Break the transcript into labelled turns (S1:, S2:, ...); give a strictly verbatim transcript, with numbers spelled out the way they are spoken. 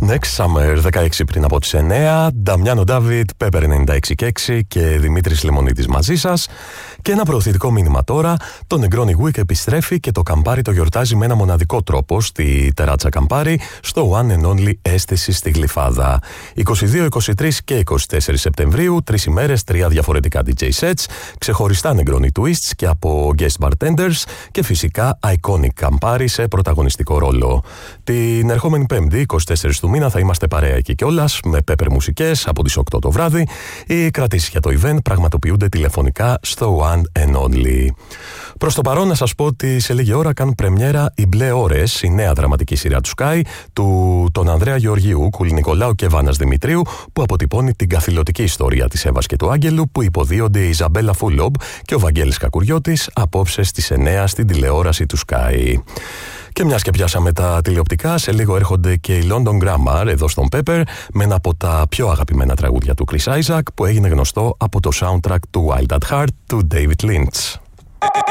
S1: Next Summer, δεκαέξι πριν από τις εννέα, Νταμιάνο Ντάβιτ, Pepper ενενήντα έξι και έξι και Δημήτρης Λεμονίτης μαζί σας. Και ένα προωθητικό μήνυμα τώρα, το Negroni Week επιστρέφει και το Καμπάρι το γιορτάζει με ένα μοναδικό τρόπο στη τεράτσα Καμπάρι, στο One and Only Αίσθηση στη Γλυφάδα. είκοσι δύο, είκοσι τρία και είκοσι τέσσερα Σεπτεμβρίου, τρεις ημέρες, τρία διαφορετικά ντι τζέι sets, ξεχωριστά Negroni Twists και από guest bartenders και φυσικά iconic Καμπάρι σε πρωταγωνιστικό ρόλο. Την ερχόμενη Πέμπτη, είκοσι τέσσερα του μήνα, θα είμαστε παρέα εκεί κιόλας με Pepper μουσικές από τις οκτώ το βράδυ. Οι κρατήσεις για το event πραγματοποιούνται τηλεφωνικά στο One and Only. Προς το παρόν να σας πω ότι σε λίγη ώρα κάνουν πρεμιέρα οι Μπλε Ώρες, η νέα δραματική σειρά του Sky, του τον Ανδρέα Γεωργίου, Κούλη Νικολάου και Βάνας Δημητρίου, που αποτυπώνει την καθηλωτική ιστορία της Εύας και του Άγγελου, που υποδίονται η Ιζαμπέλα Φούλομπ και ο Βαγγέλης Κακουριώτης απόψε στις εννέα στην τηλεόραση του Sky. Και μιας και πιάσαμε τα τηλεοπτικά, σε λίγο έρχονται και η London Grammar εδώ στον Pepper με ένα από τα πιο αγαπημένα τραγούδια του Chris Isaak, που έγινε γνωστό από το soundtrack του Wild at Heart του David Lynch.